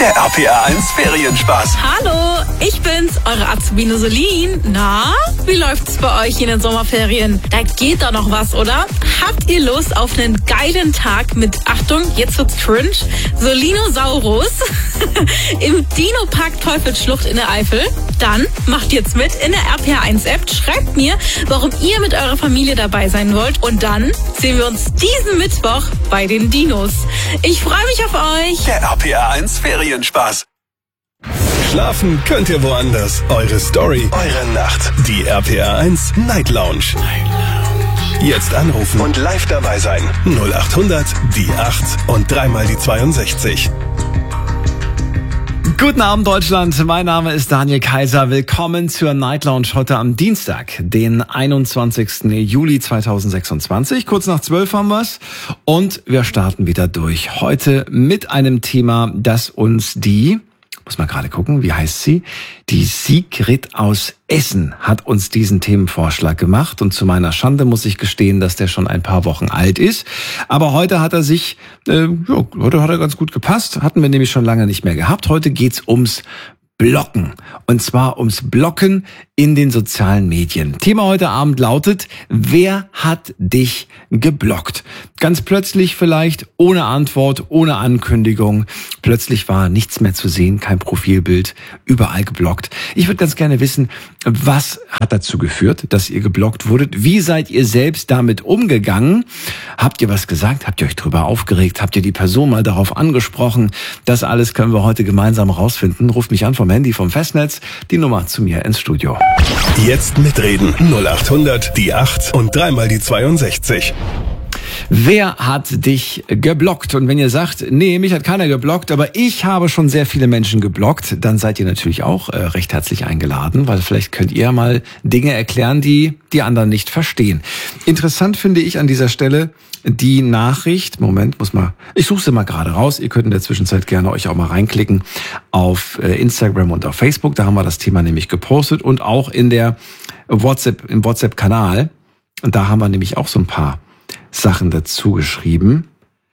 Der RPR1 Ferienspaß. Hallo, ich bin's, eure Azubine Solin. Na, wie läuft's bei euch in den Sommerferien? Da geht doch noch was, oder? Habt ihr Lust auf einen geilen Tag mit, Achtung, jetzt wird's cringe, Solinosaurus im Dino-Park Teufelsschlucht in der Eifel? Dann macht jetzt mit in der RPR1-App, schreibt mir, warum ihr mit eurer Familie dabei sein wollt und dann sehen wir uns diesen Mittwoch bei den Dinos. Ich freue mich auf euch. Der RPR1 Ferienspaß. Schlafen könnt ihr woanders. Eure Story, eure Nacht. Die RPR1 Night Lounge. Jetzt anrufen und live dabei sein. 0800 die 8 und dreimal die 62. Guten Abend, Deutschland. Mein Name ist Daniel Kaiser. Willkommen zur Night Lounge heute am Dienstag, den 21. Juli 2026. Kurz nach 12 haben wir's. Und wir starten wieder durch. Heute mit einem Thema, das uns muss man gerade gucken, wie heißt sie? Die Sigrid aus Essen hat uns diesen Themenvorschlag gemacht und zu meiner Schande muss ich gestehen, dass der schon ein paar Wochen alt ist. Aber heute hat er heute hat er ganz gut gepasst. Hatten wir nämlich schon lange nicht mehr gehabt. Heute geht's ums Blocken. Und zwar ums Blocken in den sozialen Medien. Thema heute Abend lautet, wer hat dich geblockt? Ganz plötzlich vielleicht, ohne Antwort, ohne Ankündigung. Plötzlich war nichts mehr zu sehen, kein Profilbild, überall geblockt. Ich würde ganz gerne wissen, was hat dazu geführt, dass ihr geblockt wurdet? Wie seid ihr selbst damit umgegangen? Habt ihr was gesagt? Habt ihr euch drüber aufgeregt? Habt ihr die Person mal darauf angesprochen? Das alles können wir heute gemeinsam rausfinden. Ruft mich an vom Handy, vom Festnetz, die Nummer zu mir ins Studio. Jetzt mitreden. 0800 die 8 und dreimal die 62. Wer hat dich geblockt? Und wenn ihr sagt, nee, mich hat keiner geblockt, aber ich habe schon sehr viele Menschen geblockt, dann seid ihr natürlich auch recht herzlich eingeladen, weil vielleicht könnt ihr mal Dinge erklären, die die anderen nicht verstehen. Interessant finde ich an dieser Stelle die Nachricht, ich suche sie mal gerade raus, ihr könnt in der Zwischenzeit gerne euch auch mal reinklicken auf Instagram und auf Facebook, da haben wir das Thema nämlich gepostet und auch im WhatsApp-Kanal, und da haben wir nämlich auch so ein paar Sachen dazu geschrieben.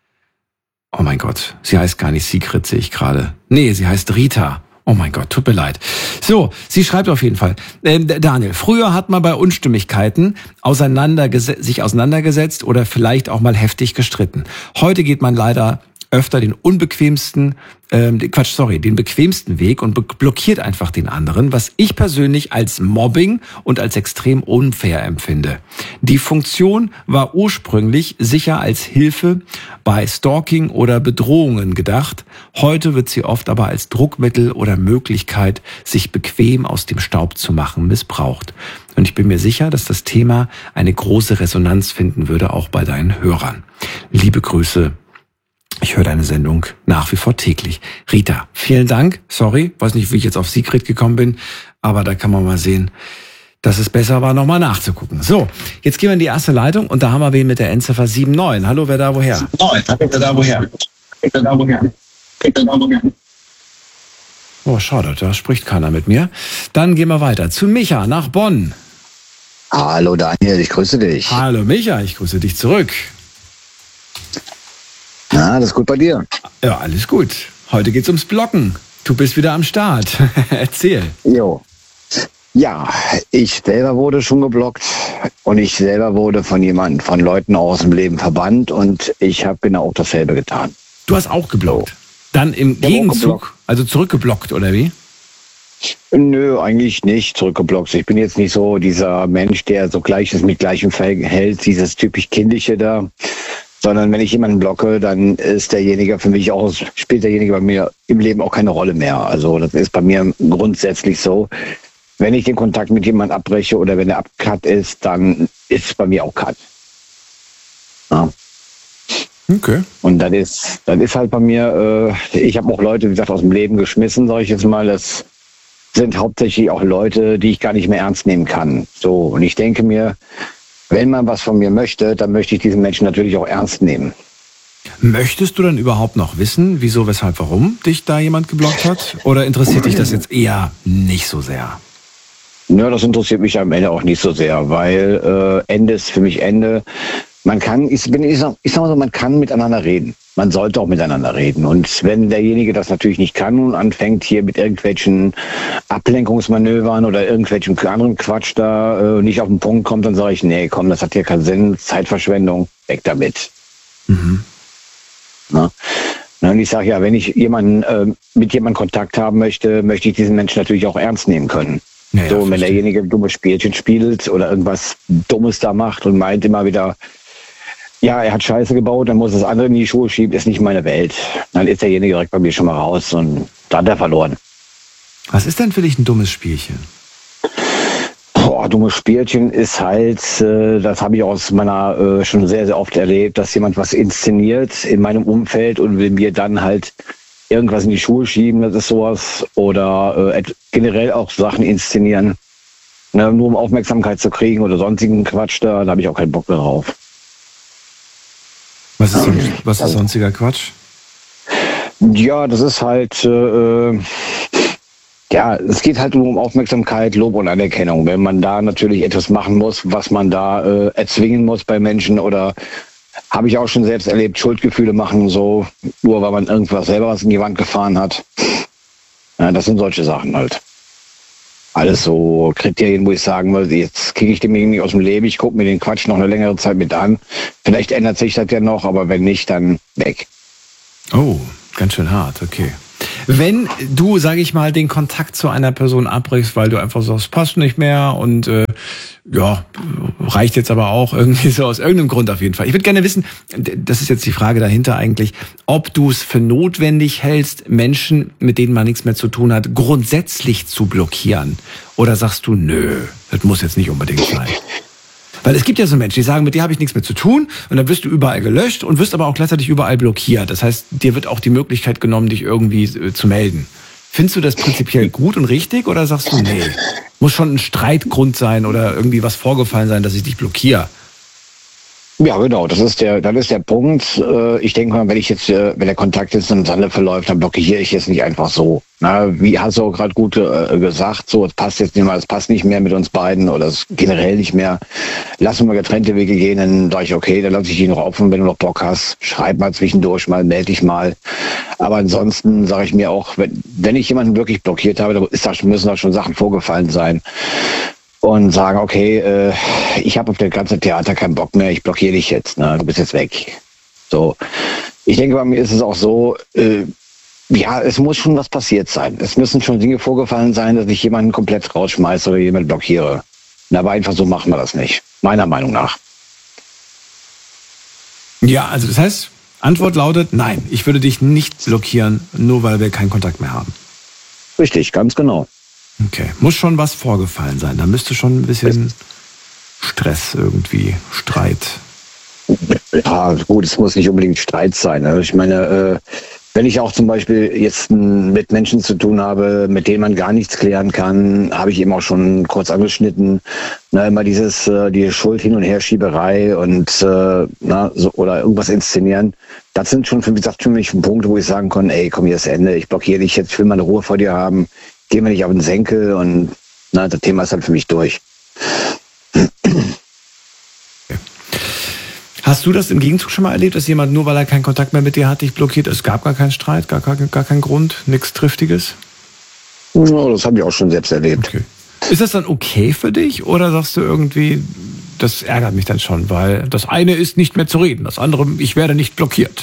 Oh mein Gott, sie heißt gar nicht Sigrid, sehe ich gerade. Nee, sie heißt Rita. Oh mein Gott, tut mir leid. So, sie schreibt auf jeden Fall. Daniel, früher hat man bei Unstimmigkeiten sich auseinandergesetzt oder vielleicht auch mal heftig gestritten. Heute geht man leider öfter den bequemsten Weg und blockiert einfach den anderen, was ich persönlich als Mobbing und als extrem unfair empfinde. Die Funktion war ursprünglich sicher als Hilfe bei Stalking oder Bedrohungen gedacht. Heute wird sie oft aber als Druckmittel oder Möglichkeit, sich bequem aus dem Staub zu machen, missbraucht. Und ich bin mir sicher, dass das Thema eine große Resonanz finden würde, auch bei deinen Hörern. Liebe Grüße. Ich höre deine Sendung nach wie vor täglich. Rita, vielen Dank. Sorry, weiß nicht, wie ich jetzt auf Sigrid gekommen bin, aber da kann man mal sehen, dass es besser war, nochmal nachzugucken. So, jetzt gehen wir in die erste Leitung und da haben wir wen mit der Endziffer 79. Hallo, wer da woher? Oh, schade, da spricht keiner mit mir. Dann gehen wir weiter zu Micha nach Bonn. Hallo Daniel, ich grüße dich. Hallo Micha, ich grüße dich zurück. Na, alles gut bei dir? Ja, alles gut. Heute geht's ums Blocken. Du bist wieder am Start. Erzähl. Jo. Ja, ich selber wurde schon geblockt und ich selber wurde von Leuten aus dem Leben verbannt und ich habe genau auch dasselbe getan. Du hast auch geblockt? So. Dann im Gegenzug, also zurückgeblockt oder wie? Nö, eigentlich nicht zurückgeblockt. Ich bin jetzt nicht so dieser Mensch, der so Gleiches mit Gleichem verhält, dieses typisch Kindliche da. Sondern wenn ich jemanden blocke, dann ist derjenige für mich auch, spielt derjenige bei mir im Leben auch keine Rolle mehr. Also das ist bei mir grundsätzlich so. Wenn ich den Kontakt mit jemandem abbreche oder wenn er abcut ist, dann ist es bei mir auch Cut. Ja. Okay. Und das ist halt bei mir, ich habe auch Leute, wie gesagt, aus dem Leben geschmissen, sage ich jetzt mal. Das sind hauptsächlich auch Leute, die ich gar nicht mehr ernst nehmen kann. So, und ich denke mir, wenn man was von mir möchte, dann möchte ich diesen Menschen natürlich auch ernst nehmen. Möchtest du denn überhaupt noch wissen, wieso, weshalb, warum dich da jemand geblockt hat? Oder interessiert dich das jetzt eher nicht so sehr? Ja, das interessiert mich am Ende auch nicht so sehr, weil Ende ist für mich Ende. ich sag mal so, man kann miteinander reden. Man sollte auch miteinander reden. Und wenn derjenige das natürlich nicht kann und anfängt hier mit irgendwelchen Ablenkungsmanövern oder irgendwelchen anderen Quatsch da nicht auf den Punkt kommt, dann sage ich, nee, komm, das hat hier keinen Sinn, Zeitverschwendung, weg damit. Mhm. Na? Und ich sage ja, wenn ich mit jemandem Kontakt haben möchte, möchte ich diesen Menschen natürlich auch ernst nehmen können. Ja, so, wenn derjenige ein dummes Spielchen spielt oder irgendwas Dummes da macht und meint immer wieder, ja, er hat Scheiße gebaut, dann muss das andere in die Schuhe schieben, ist nicht meine Welt. Dann ist derjenige direkt bei mir schon mal raus und da hat er verloren. Was ist denn für dich ein dummes Spielchen? Dummes Spielchen ist halt, das habe ich aus meiner schon sehr, sehr oft erlebt, dass jemand was inszeniert in meinem Umfeld und will mir dann halt irgendwas in die Schuhe schieben, das ist sowas. Oder generell auch Sachen inszenieren, ne, nur um Aufmerksamkeit zu kriegen oder sonstigen Quatsch, da habe ich auch keinen Bock mehr drauf. Was ist sonstiger Quatsch? Ja, das ist halt, es geht halt nur um Aufmerksamkeit, Lob und Anerkennung. Wenn man da natürlich etwas machen muss, was man da erzwingen muss bei Menschen oder habe ich auch schon selbst erlebt, Schuldgefühle machen, so, nur weil man irgendwas selber was in die Wand gefahren hat. Ja, das sind solche Sachen halt. Alles so Kriterien, wo ich sagen würde, jetzt kriege ich den irgendwie aus dem Leben, ich gucke mir den Quatsch noch eine längere Zeit mit an. Vielleicht ändert sich das ja noch, aber wenn nicht, dann weg. Oh, ganz schön hart, okay. Wenn du, sage ich mal, den Kontakt zu einer Person abbrichst, weil du einfach sagst, passt nicht mehr und reicht jetzt aber auch irgendwie so aus irgendeinem Grund auf jeden Fall. Ich würde gerne wissen, das ist jetzt die Frage dahinter eigentlich, ob du es für notwendig hältst, Menschen, mit denen man nichts mehr zu tun hat, grundsätzlich zu blockieren. Oder sagst du, nö, das muss jetzt nicht unbedingt sein. Weil es gibt ja so Menschen, die sagen, mit dir habe ich nichts mehr zu tun und dann wirst du überall gelöscht und wirst aber auch gleichzeitig überall blockiert. Das heißt, dir wird auch die Möglichkeit genommen, dich irgendwie zu melden. Findest du das prinzipiell gut und richtig oder sagst du, nee, muss schon ein Streitgrund sein oder irgendwie was vorgefallen sein, dass ich dich blockiere? Ja, genau, dann ist der Punkt. Ich denke mal, wenn der Kontakt jetzt im Sande verläuft, dann blockiere ich jetzt nicht einfach so. Na, wie hast du auch gerade gut gesagt, so, es passt jetzt nicht mehr, es passt nicht mehr mit uns beiden oder es generell nicht mehr. Lass uns mal getrennte Wege gehen, dann sage ich, okay, dann lasse ich dich noch offen, wenn du noch Bock hast. Schreib mal zwischendurch mal, melde dich mal. Aber ansonsten sage ich mir auch, wenn ich jemanden wirklich blockiert habe, müssen da schon Sachen vorgefallen sein. Und sagen, okay, ich habe auf das ganze Theater keinen Bock mehr, ich blockiere dich jetzt, ne? Du bist jetzt weg. So, ich denke, bei mir ist es auch so, es muss schon was passiert sein. Es müssen schon Dinge vorgefallen sein, dass ich jemanden komplett rausschmeiße oder jemanden blockiere. Aber einfach so machen wir das nicht, meiner Meinung nach. Ja, also das heißt, Antwort lautet, nein, ich würde dich nicht blockieren, nur weil wir keinen Kontakt mehr haben. Richtig, ganz genau. Okay, muss schon was vorgefallen sein. Da müsste schon ein bisschen Stress irgendwie, Streit. Ja, gut, es muss nicht unbedingt Streit sein. Ne? Ich meine, wenn ich auch zum Beispiel jetzt mit Menschen zu tun habe, mit denen man gar nichts klären kann, habe ich eben auch schon kurz angeschnitten. Na, immer die Schuld hin und her Schieberei und oder irgendwas inszenieren. Das sind schon, wie gesagt, für mich Punkte, wo ich sagen kann, ey, komm, hier ist Ende. Ich blockiere dich jetzt, ich will meine Ruhe vor dir haben. Gehen wir nicht auf den Senkel und das Thema ist halt für mich durch. Hast du das im Gegenzug schon mal erlebt, dass jemand nur weil er keinen Kontakt mehr mit dir hat, dich blockiert? Es gab gar keinen Streit, gar keinen Grund, nichts Triftiges? Ja, das habe ich auch schon selbst erlebt. Okay. Ist das dann okay für dich oder sagst du irgendwie, das ärgert mich dann schon, weil das eine ist nicht mehr zu reden, das andere, ich werde nicht blockiert?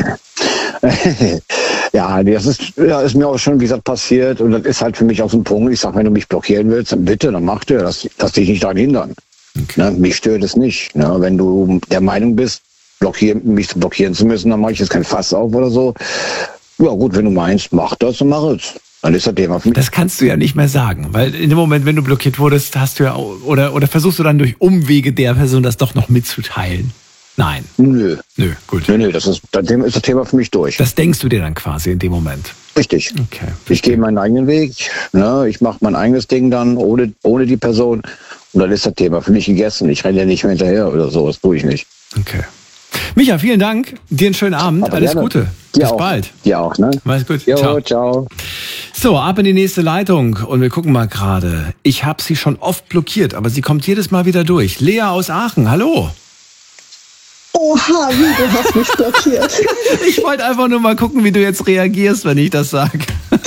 Ja, das ist mir auch schon, wie gesagt, passiert und das ist halt für mich auch so ein Punkt. Ich sage, wenn du mich blockieren willst, dann bitte, dann mach dir das. Lass dich nicht daran hindern. Okay. Ne, mich stört es nicht. Ne, wenn du der Meinung bist, mich blockieren zu müssen, dann mache ich jetzt kein Fass auf oder so. Ja gut, wenn du meinst, mach das und mach es. Dann ist das Thema für mich. Das kannst du ja nicht mehr sagen, weil in dem Moment, wenn du blockiert wurdest, hast du ja oder versuchst du dann durch Umwege der Person das doch noch mitzuteilen. Nein. Nö, gut. Nö, das Thema für mich durch. Das denkst du dir dann quasi in dem Moment. Richtig. Okay. Ich gehe meinen eigenen Weg, ne? Ich mache mein eigenes Ding dann ohne die Person und dann ist das Thema für mich gegessen. Ich renne ja nicht mehr hinterher oder so, das tue ich nicht. Okay. Micha, vielen Dank. Dir einen schönen Abend. Aber alles gerne. Gute. Dir Bis auch. bald. Dir auch, ne? Mach's gut. Jo, ciao. So, ab in die nächste Leitung und wir gucken mal gerade. Ich habe sie schon oft blockiert, aber sie kommt jedes Mal wieder durch. Lea aus Aachen, hallo. Oha, wie, du hast mich blockiert. Ich wollte einfach nur mal gucken, wie du jetzt reagierst, wenn ich das sage.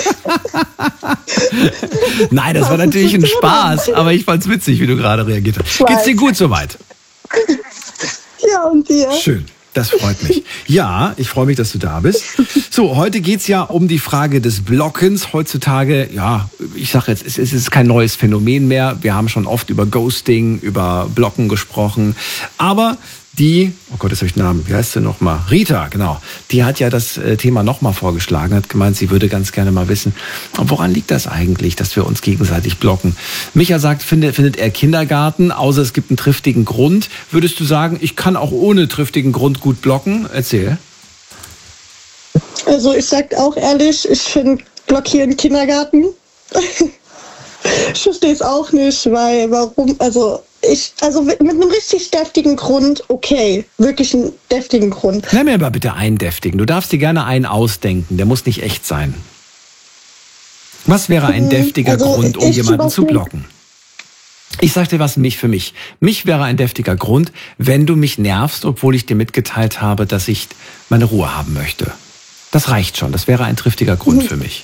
Nein, das war natürlich ein Spaß, aber ich fand's witzig, wie du gerade reagiert hast. Geht's dir gut soweit? Ja, und dir? Schön. Das freut mich. Ja, ich freue mich, dass du da bist. So, heute geht's ja um die Frage des Blockens. Heutzutage, ja, ich sage jetzt, es ist kein neues Phänomen mehr. Wir haben schon oft über Ghosting, über Blocken gesprochen. Aber oh Gott, jetzt habe ich den Namen, wie heißt sie nochmal? Rita, genau. Die hat ja das Thema nochmal vorgeschlagen, hat gemeint, sie würde ganz gerne mal wissen, woran liegt das eigentlich, dass wir uns gegenseitig blocken? Micha sagt, findet er Kindergarten, außer es gibt einen triftigen Grund. Würdest du sagen, ich kann auch ohne triftigen Grund gut blocken? Erzähl. Also ich sag auch ehrlich, ich finde Blockieren Kindergarten. Ich verstehe es auch nicht, weil warum, also mit einem richtig deftigen Grund, okay, wirklich einen deftigen Grund. Nenn mir aber bitte einen deftigen. Du darfst dir gerne einen ausdenken, der muss nicht echt sein. Was wäre ein deftiger Grund, um jemanden zu blocken? Ich sag dir was, für mich. Mich wäre ein deftiger Grund, wenn du mich nervst, obwohl ich dir mitgeteilt habe, dass ich meine Ruhe haben möchte. Das reicht schon, das wäre ein triftiger Grund für mich.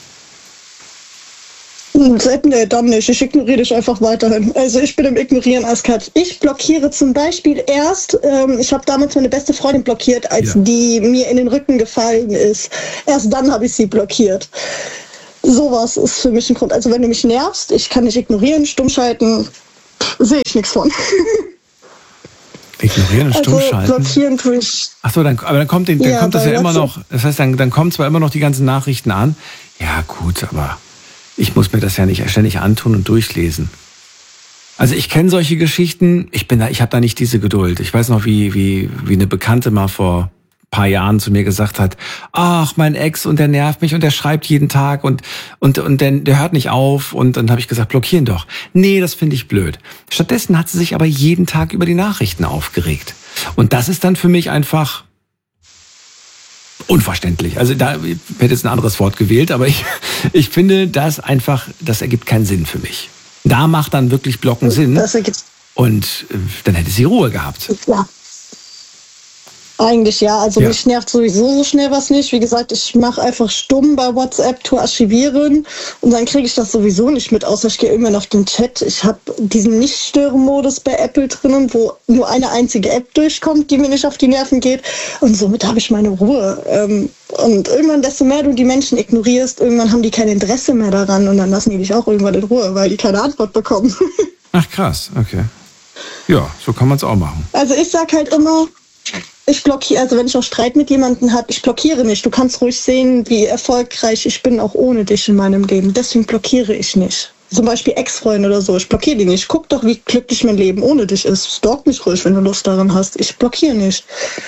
Nee, dann nicht. Ich ignoriere dich einfach weiterhin. Also ich bin im Ignorieren eiskalt. Ich blockiere zum Beispiel erst, ich habe damals meine beste Freundin blockiert, als die mir in den Rücken gefallen ist. Erst dann habe ich sie blockiert. Sowas ist für mich ein Grund. Also wenn du mich nervst, ich kann dich ignorieren, stumm schalten, sehe ich nichts von. Ignorieren und stumm schalten? Blockieren tue ich. Achso, dann kommt das ja immer noch, das heißt, dann kommen zwar immer noch die ganzen Nachrichten an. Ja gut, aber ich muss mir das ja nicht ständig antun und durchlesen. Also ich kenne solche Geschichten, ich habe da nicht diese Geduld. Ich weiß noch, wie eine Bekannte mal vor ein paar Jahren zu mir gesagt hat, ach, mein Ex, und der nervt mich und der schreibt jeden Tag und der hört nicht auf, und dann habe ich gesagt, blockieren doch. Nee, das finde ich blöd. Stattdessen hat sie sich aber jeden Tag über die Nachrichten aufgeregt. Und das ist dann für mich einfach unverständlich. Also ich hätte jetzt ein anderes Wort gewählt, aber ich finde, das ergibt keinen Sinn für mich. Da macht dann wirklich Blocken Sinn. Und dann hätte sie Ruhe gehabt. Ja. Eigentlich ja, also mich nervt sowieso so schnell was nicht. Wie gesagt, ich mache einfach stumm bei WhatsApp to archivieren und dann kriege ich das sowieso nicht mit, außer ich gehe irgendwann auf den Chat. Ich habe diesen Nicht-Stören-Modus bei Apple drinnen, wo nur eine einzige App durchkommt, die mir nicht auf die Nerven geht, und somit habe ich meine Ruhe. Und irgendwann, desto mehr du die Menschen ignorierst, irgendwann haben die kein Interesse mehr daran und dann lassen die dich auch irgendwann in Ruhe, weil die keine Antwort bekommen. Ach krass, okay. Ja, so kann man es auch machen. Also ich sag halt immer, ich blockiere, also wenn ich auch Streit mit jemandem habe, ich blockiere nicht. Du kannst ruhig sehen, wie erfolgreich ich bin, auch ohne dich in meinem Leben. Deswegen blockiere ich nicht. Zum Beispiel Ex-Freunde oder so, ich blockiere die nicht. Guck doch, wie glücklich mein Leben ohne dich ist. Stalk mich ruhig, wenn du Lust daran hast. Ich blockiere nicht.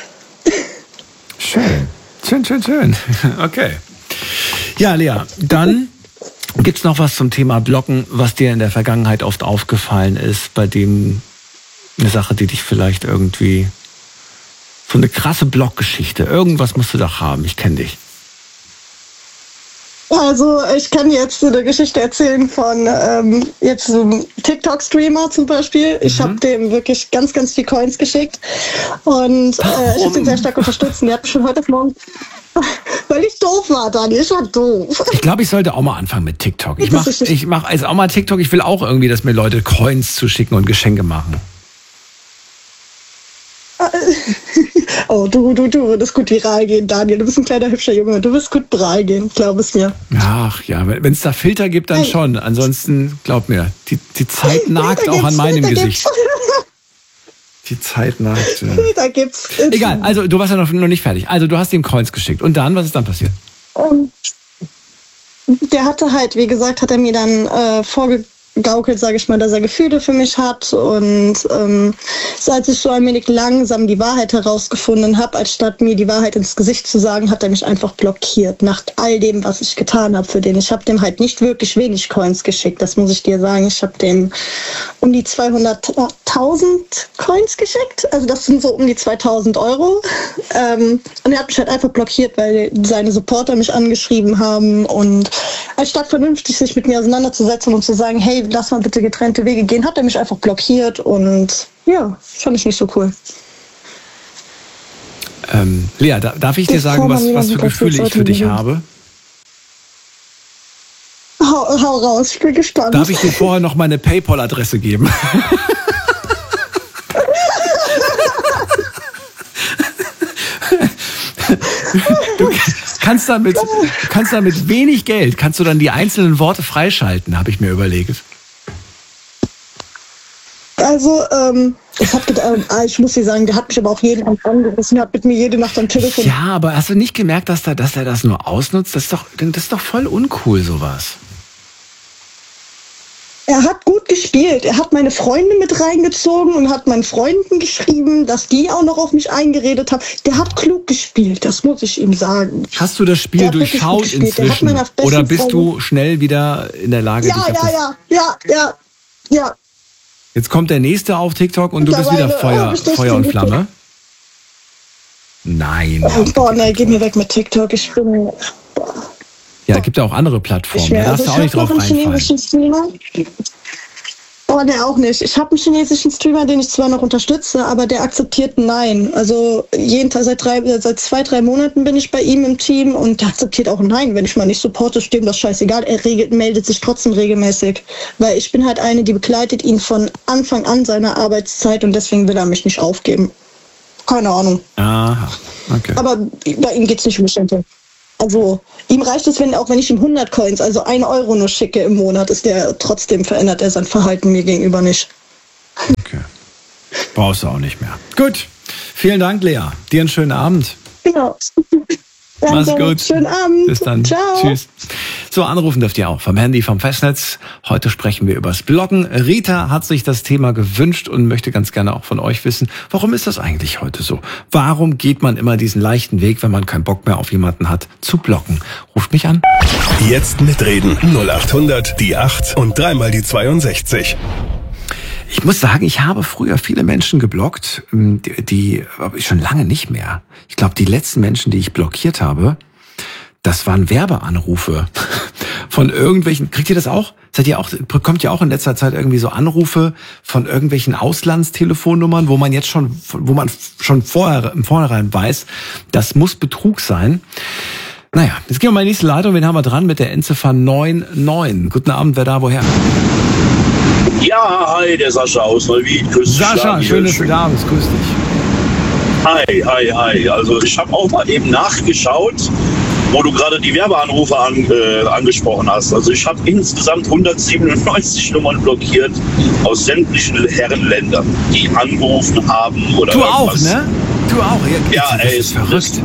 Schön. Okay. Ja, Lea, dann gibt's noch was zum Thema Blocken, was dir in der Vergangenheit oft aufgefallen ist, bei dem eine Sache, die dich vielleicht irgendwie, so eine krasse Blockgeschichte. Irgendwas musst du doch haben. Ich kenne dich. Also ich kann jetzt eine Geschichte erzählen von jetzt einem TikTok-Streamer zum Beispiel. Ich habe dem wirklich ganz, ganz viel Coins geschickt und ich habe den sehr stark unterstützt. Der hat mich schon heute Morgen, weil ich doof war, Daniel. Ich war doof. Ich glaube, ich sollte auch mal anfangen mit TikTok. Ich mach also auch mal TikTok. Ich will auch irgendwie, dass mir Leute Coins zuschicken und Geschenke machen. Oh, du würdest gut viral gehen, Daniel. Du bist ein kleiner, hübscher Junge. Du wirst gut viral gehen, glaub es mir. Ach ja, wenn es da Filter gibt, dann schon. Ansonsten, glaub mir, die Zeit nagt auch an meinem Gesicht. Die Zeit nagt. Da gibt's. Egal, also du warst ja noch nicht fertig. Also du hast ihm Coins geschickt. Und dann, was ist dann passiert? Der hatte halt, wie gesagt, hat er mir dann vorgegaukelt, sage ich mal, dass er Gefühle für mich hat. Und so als ich so allmählich langsam die Wahrheit herausgefunden habe, als statt mir die Wahrheit ins Gesicht zu sagen, hat er mich einfach blockiert nach all dem, was ich getan habe für den. Ich habe dem halt nicht wirklich wenig Coins geschickt, das muss ich dir sagen. Ich habe dem um die 200.000 Coins geschickt, also das sind so um die 2.000 Euro. Und er hat mich halt einfach blockiert, weil seine Supporter mich angeschrieben haben, und anstatt vernünftig sich mit mir auseinanderzusetzen und zu sagen, hey, lass mal bitte getrennte Wege gehen, hat er mich einfach blockiert, und ja, fand ich nicht so cool. Lea, darf ich dir sagen, was für Gefühle ich für dich habe? Hau raus, ich bin gespannt. Darf ich dir vorher noch meine PayPal-Adresse geben? Du kannst damit wenig Geld, kannst du dann die einzelnen Worte freischalten, habe ich mir überlegt. Also, ich muss dir sagen, der hat mich aber auch jeden Abend angerufen, hat mit mir jede Nacht am Telefon. Ja, aber hast du nicht gemerkt, dass er das nur ausnutzt? Das ist doch voll uncool, sowas. Er hat gut gespielt. Er hat meine Freunde mit reingezogen und hat meinen Freunden geschrieben, dass die auch noch auf mich eingeredet haben. Der hat klug gespielt, das muss ich ihm sagen. Hast du das Spiel durchschaut inzwischen? Oder bist du schnell wieder in der Lage, Ja. Jetzt kommt der nächste auf TikTok und du bist wieder Feuer und Flamme? Nein. Boah, nee, geh mir weg mit TikTok. Ich bin... Ja, gibt ja auch andere Plattformen. Da darfst du auch nicht drauf reinfallen. Oh, der auch nicht. Ich habe einen chinesischen Streamer, den ich zwar noch unterstütze, aber der akzeptiert Nein. Also jeden Tag seit 2-3 Monaten bin ich bei ihm im Team und der akzeptiert auch Nein. Wenn ich mal nicht supporte, ist dem das scheißegal. Er meldet sich trotzdem regelmäßig. Weil ich bin halt eine, die begleitet ihn von Anfang an seiner Arbeitszeit und deswegen will er mich nicht aufgeben. Keine Ahnung. Aha, okay. Aber bei ihm geht's nicht um Geschenke. Also ihm reicht es, wenn ich ihm 100 Coins, also 1 Euro nur schicke im Monat, verändert er sein Verhalten mir gegenüber nicht. Okay. Brauchst du auch nicht mehr. Gut. Vielen Dank, Lea. Dir einen schönen Abend. Genau. Mach's gut. Schönen Abend. Bis dann. Ciao. Tschüss. So, anrufen dürft ihr auch vom Handy, vom Festnetz. Heute sprechen wir übers Bloggen. Rita hat sich das Thema gewünscht und möchte ganz gerne auch von euch wissen, warum ist das eigentlich heute so? Warum geht man immer diesen leichten Weg, wenn man keinen Bock mehr auf jemanden hat, zu bloggen? Ruft mich an. Jetzt mitreden. 0800 die 8 und 3 die 62. Ich muss sagen, ich habe früher viele Menschen geblockt, die schon lange nicht mehr. Ich glaube, die letzten Menschen, die ich blockiert habe, das waren Werbeanrufe von irgendwelchen. Kriegt ihr das auch? Bekommt ihr auch in letzter Zeit irgendwie so Anrufe von irgendwelchen Auslandstelefonnummern, wo man schon vorher im Vornherein weiß, das muss Betrug sein. Naja, jetzt gehen wir mal in die nächste Leitung. Wen haben wir dran mit der Endziffer 99? Guten Abend, wer da, woher? Ja, hi, der Sascha aus Neuwied. Grüß dich. Sascha, schön, dass du da bist. Grüß dich. Hi. Also ich habe auch mal eben nachgeschaut, wo du gerade die Werbeanrufe angesprochen hast. Also ich habe insgesamt 197 Nummern blockiert aus sämtlichen Herrenländern, die angerufen haben oder du irgendwas. Auch, ne? Du auch. Ja, ist verrückt.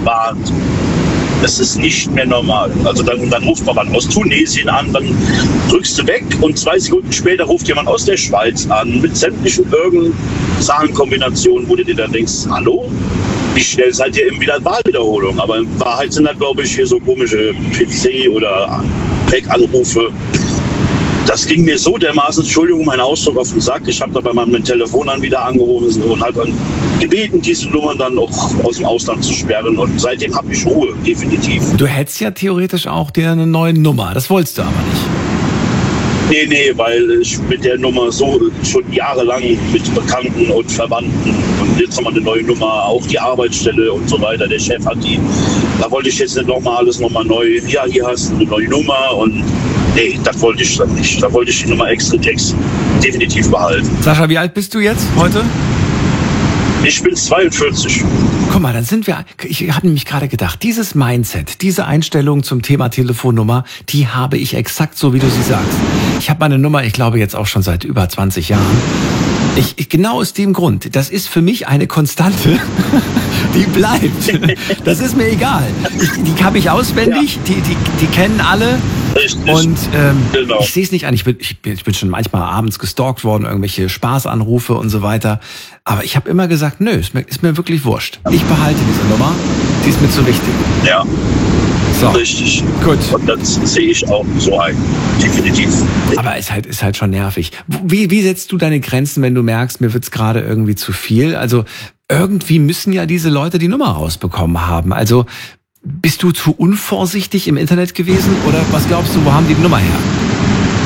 Das ist nicht mehr normal. Also dann ruft man aus Tunesien an, dann drückst du weg und 2 Sekunden später ruft jemand aus der Schweiz an mit sämtlichen irgendeinen Zahlenkombinationen, wo du dir dann denkst, hallo? Wie schnell seid ihr wieder Wahlwiederholung? Aber in Wahrheit sind das, glaube ich, hier so komische PC- oder Pack-Anrufe. Das ging mir so dermaßen, Entschuldigung, mein Ausdruck, auf den Sack. Ich habe da bei meinem Telefonanbieter angerufen und habe dann gebeten, diese Nummern dann auch aus dem Ausland zu sperren. Und seitdem habe ich Ruhe, definitiv. Du hättest ja theoretisch auch dir eine neue Nummer. Das wolltest du aber nicht. Nee, weil ich mit der Nummer so schon jahrelang mit Bekannten und Verwandten und jetzt nochmal eine neue Nummer, auch die Arbeitsstelle und so weiter, der Chef hat die. Da wollte ich jetzt nicht alles nochmal neu, ja, hier hast du eine neue Nummer und nee, das wollte ich dann nicht. Da wollte ich die Nummer extra Text definitiv behalten. Sascha, wie alt bist du jetzt heute? Ich bin 42. Guck mal, ich habe nämlich gerade gedacht, dieses Mindset, diese Einstellung zum Thema Telefonnummer, die habe ich exakt so, wie du sie sagst. Ich habe meine Nummer, ich glaube jetzt auch schon seit über 20 Jahren. Genau aus dem Grund, das ist für mich eine Konstante, die bleibt. Das ist mir egal. Die habe ich auswendig, ja. Die kennen alle. Richtig. Und genau. Ich sehe es nicht an. Ich bin schon manchmal abends gestalkt worden, irgendwelche Spaßanrufe und so weiter. Aber ich habe immer gesagt, nö, ist mir wirklich wurscht. Ich behalte diese Nummer, die ist mir zu wichtig. Ja. So. Richtig. Gut. Und das sehe ich auch so ein. Definitiv. Aber ist halt schon nervig. Wie setzt du deine Grenzen, wenn du merkst, mir wird's gerade irgendwie zu viel? Also irgendwie müssen ja diese Leute die Nummer rausbekommen haben. Also bist du zu unvorsichtig im Internet gewesen oder was glaubst du, wo haben die Nummer her?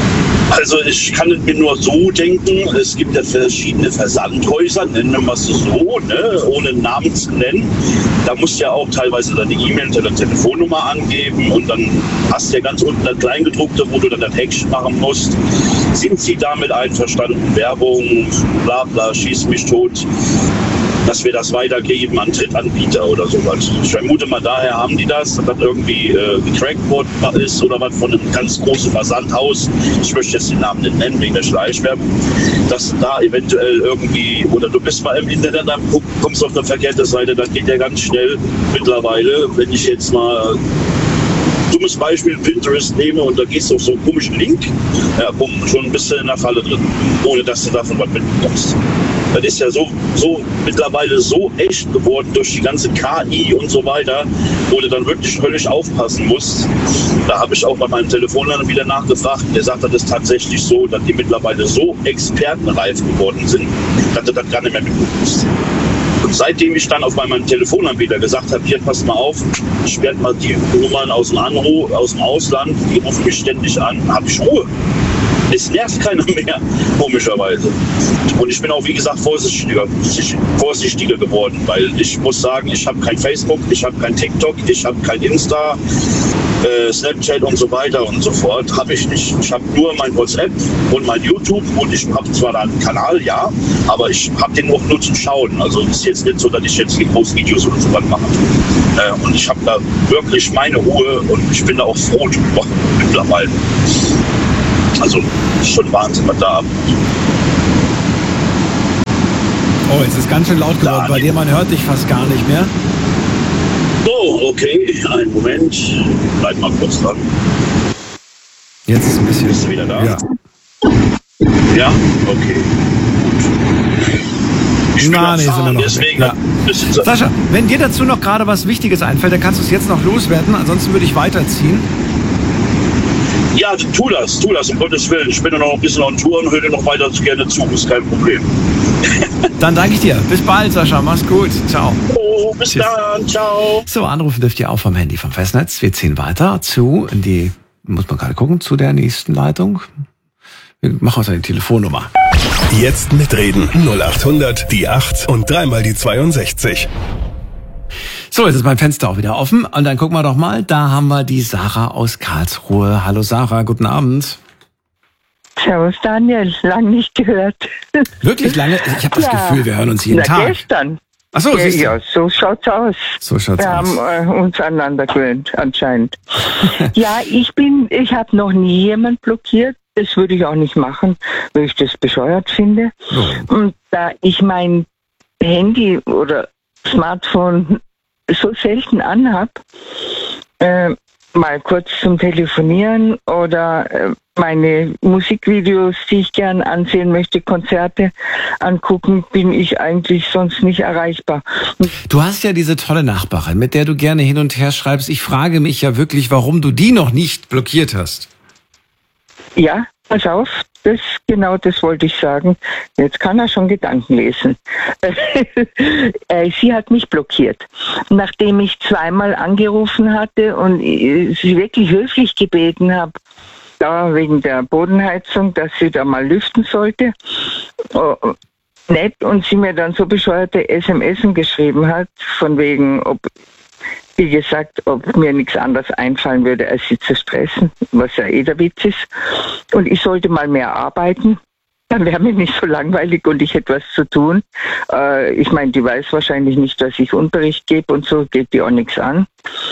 Also ich kann es mir nur so denken, es gibt ja verschiedene Versandhäuser, nennen wir es so, ne, ohne Namen zu nennen. Da musst du ja auch teilweise deine E-Mail oder Telefonnummer angeben und dann hast du ja ganz unten das Kleingedruckte, wo du dann das Häkchen machen musst. Sind Sie damit einverstanden? Werbung, bla bla, schieß mich tot, dass wir das weitergeben an Drittanbieter oder sowas. Ich vermute mal, daher haben die das, dass das irgendwie gecrackt worden ist oder was von einem ganz großen Versandhaus. Ich möchte jetzt den Namen nicht nennen, wegen der Schleichwerbung. Dass da eventuell irgendwie, oder du bist mal im Internet, dann kommst du auf der verkehrte Seite, das geht ja ganz schnell mittlerweile. Wenn ich jetzt mal dummes Beispiel Pinterest nehme und da gehst du auf so einen komischen Link, ja, bumm, schon ein bisschen in der Falle drin, ohne dass du davon was mitbekommst. Das ist ja so mittlerweile so echt geworden durch die ganze KI und so weiter, wo du dann wirklich höllisch aufpassen musst. Da habe ich auch bei meinem Telefonler wieder nachgefragt. Der sagt, das ist tatsächlich so, dass die mittlerweile so expertenreif geworden sind, dass du das gar nicht mehr mitbekommst. Und seitdem ich dann auf meinem Telefonanbieter gesagt habe, hier, passt mal auf, sperrt mal die Nummern aus dem Ausland, die rufen mich ständig an, habe ich Ruhe. Es nervt keiner mehr, komischerweise. Und ich bin auch, wie gesagt, vorsichtiger geworden, weil ich muss sagen, ich habe kein Facebook, ich habe kein TikTok, ich habe kein Insta, Snapchat und so weiter und so fort, habe ich nicht. Ich habe nur mein WhatsApp und mein YouTube und ich habe zwar da einen Kanal, ja, aber ich habe den auch nur zum Schauen. Also es ist jetzt nicht so, dass ich jetzt Großvideos oder so was mache. Und ich habe da wirklich meine Ruhe und ich bin da auch froh drüber mittlerweile. Also ist schon Wahnsinn, was da abgeht. Oh, jetzt ist ganz schön laut geworden bei dir, man hört dich fast gar nicht mehr. So, okay, einen Moment. Bleib mal kurz dran. Jetzt ist ein bisschen... Bist du wieder da? Ja. Ja? Okay. Gut. Ich bin Nein, sind wir noch deswegen... ja. Sascha, wenn dir dazu noch gerade was Wichtiges einfällt, dann kannst du es jetzt noch loswerden, ansonsten würde ich weiterziehen. Ja, tu das, um Gottes Willen. Ich bin ja noch ein bisschen on Tour und höre dir noch weiter gerne zu, ist kein Problem. Dann danke ich dir. Bis bald, Sascha. Mach's gut. Ciao. Oh, bis dann. Ciao. So, anrufen dürft ihr auch vom Handy vom Festnetz. Wir ziehen weiter zu muss man gerade gucken, zu der nächsten Leitung. Wir machen uns eine Telefonnummer. Jetzt mitreden. 0800 die 8 und dreimal die 62. So, jetzt ist mein Fenster auch wieder offen. Und dann gucken wir doch mal, da haben wir die Sarah aus Karlsruhe. Hallo Sarah, guten Abend. Servus Daniel, lang nicht gehört. Wirklich lange? Ich habe das Gefühl, wir hören uns jeden Tag. Gestern. Ach so, siehst du. Ja, so schaut's aus. So schaut's wir aus. haben uns aneinander gewöhnt, anscheinend. Ja, ich habe noch nie jemand blockiert. Das würde ich auch nicht machen, weil ich das bescheuert finde. Oh. Und da ich mein Handy oder Smartphone so selten anhab, mal kurz zum Telefonieren oder meine Musikvideos, die ich gern ansehen möchte, Konzerte angucken, bin ich eigentlich sonst nicht erreichbar. Du hast ja diese tolle Nachbarin, mit der du gerne hin und her schreibst. Ich frage mich ja wirklich, warum du die noch nicht blockiert hast. Ja, pass auf, das wollte ich sagen. Jetzt kann er schon Gedanken lesen. Sie hat mich blockiert. Nachdem ich zweimal angerufen hatte und sie wirklich höflich gebeten habe, da wegen der Bodenheizung, dass sie da mal lüften sollte, nett, und sie mir dann so bescheuerte SMSen geschrieben hat, von wegen, wie gesagt, ob mir nichts anderes einfallen würde, als sie zu stressen, was ja der Witz ist. Und ich sollte mal mehr arbeiten, dann wäre mir nicht so langweilig und ich hätte was zu tun. Ich meine, die weiß wahrscheinlich nicht, dass ich Unterricht gebe und so, geht die auch nichts an.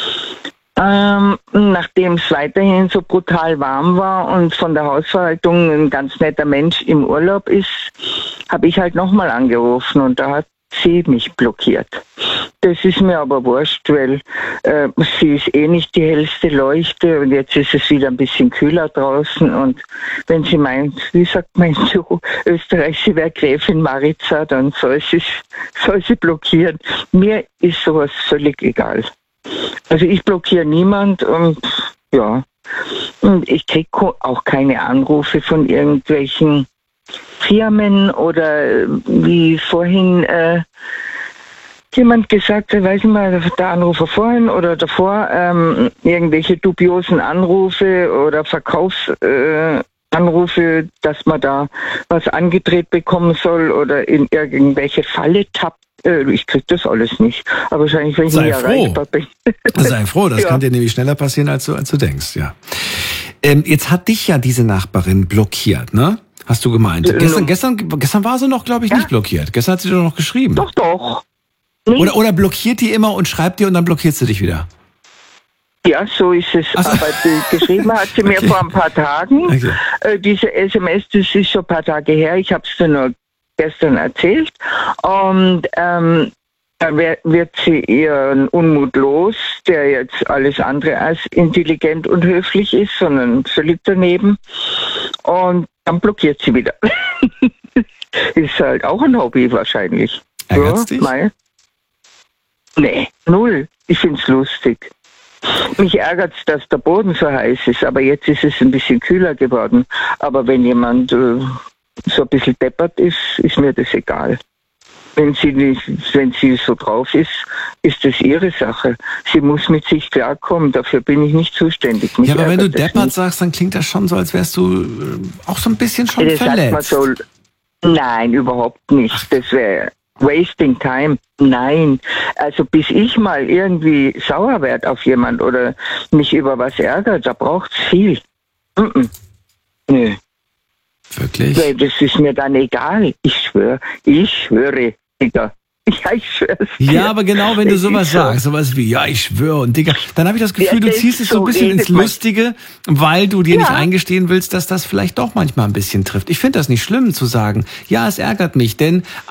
Nachdem es weiterhin so brutal warm war und von der Hausverwaltung ein ganz netter Mensch im Urlaub ist, habe ich halt nochmal angerufen und da hat sie mich blockiert. Das ist mir aber wurscht, weil sie ist eh nicht die hellste Leuchte und jetzt ist es wieder ein bisschen kühler draußen und wenn sie meint, wie sagt man so, Österreich, sie wäre Gräfin Maritza, dann soll sie blockieren. Mir ist sowas völlig egal. Also ich blockiere niemand und ja, und ich kriege auch keine Anrufe von irgendwelchen Firmen oder wie vorhin jemand gesagt hat, weiß ich mal, der Anrufer vorhin oder davor, irgendwelche dubiosen Anrufe oder Verkaufsanrufe Anrufe, dass man da was angedreht bekommen soll oder in irgendwelche Falle tappt. Ich krieg das alles nicht. Aber wahrscheinlich, wenn ich nie erreichbar bin. Sei froh, das Ja. kann dir nämlich schneller passieren, als du denkst, ja. Jetzt hat dich ja diese Nachbarin blockiert, ne? Hast du gemeint. Gestern war sie noch, glaube ich, nicht blockiert. Gestern hat sie doch noch geschrieben. Doch. Nee. Oder blockiert die immer und schreibt dir und dann blockierst du dich wieder? Ja, so ist es. Ach so. Aber geschrieben hat sie mir vor ein paar Tagen. Okay. Diese SMS, das ist schon ein paar Tage her. Ich habe es dir nur gestern erzählt. Und dann wird sie ihren Unmut los, der jetzt alles andere als intelligent und höflich ist, sondern völlig daneben. Und dann blockiert sie wieder. Ist halt auch ein Hobby wahrscheinlich. Ärgert's dich? Nee, null. Ich find's lustig. Mich ärgert's, dass der Boden so heiß ist, aber jetzt ist es ein bisschen kühler geworden. Aber wenn jemand so ein bisschen deppert ist, ist mir das egal. Wenn sie so drauf ist, ist das ihre Sache. Sie muss mit sich klarkommen, dafür bin ich nicht zuständig. Ja, aber wenn du deppert sagst, dann klingt das schon so, als wärst du auch so ein bisschen schon das verletzt. Sagt man so, nein, überhaupt nicht. Das wäre wasting time. Nein. Also bis ich mal irgendwie sauer werde auf jemand oder mich über was ärgert, da braucht's viel. Nö. Wirklich? Weil das ist mir dann egal. Ich schwöre, Digga. Ja, ich schwör's dir. Ja, aber genau, wenn du Das sowas ist so. sagst, sowas wie, ja, ich schwöre und Digga, dann habe ich das Gefühl, Ja, du das ziehst es so ein so bisschen ins redet man. Lustige, weil du dir nicht Ja. eingestehen willst, dass das vielleicht doch manchmal ein bisschen trifft. Ich finde das nicht schlimm zu sagen, ja, es ärgert mich, denn